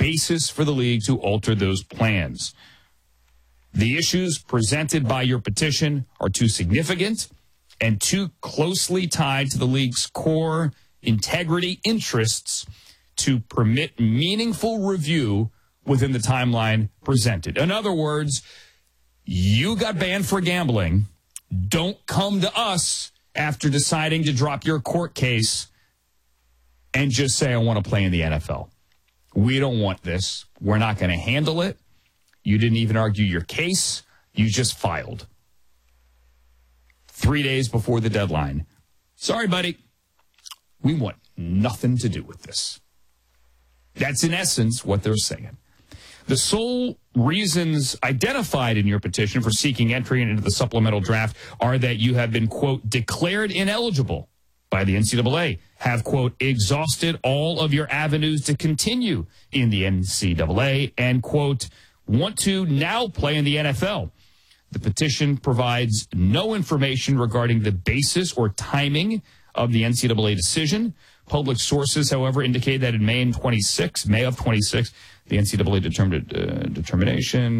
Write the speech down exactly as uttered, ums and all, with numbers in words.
basis for the league to alter those plans. The issues presented by your petition are too significant and too closely tied to the league's core integrity interests to permit meaningful review within the timeline presented. In other words, you got banned for gambling. Don't come to us after deciding to drop your court case and just say, I want to play in the N F L. We don't want this. We're not going to handle it. You didn't even argue your case. You just filed. Three days before the deadline. Sorry, buddy. We want nothing to do with this. That's in essence what they're saying. The sole reasons identified in your petition for seeking entry into the supplemental draft are that you have been, quote, declared ineligible by the N C double A, have, quote, exhausted all of your avenues to continue in the N C double A, and, quote, want to now play in the N F L. The petition provides no information regarding the basis or timing of the N C double A decision. Public sources, however, indicate that in May and twenty-six, May of twenty-six, the N C double A determined uh, determination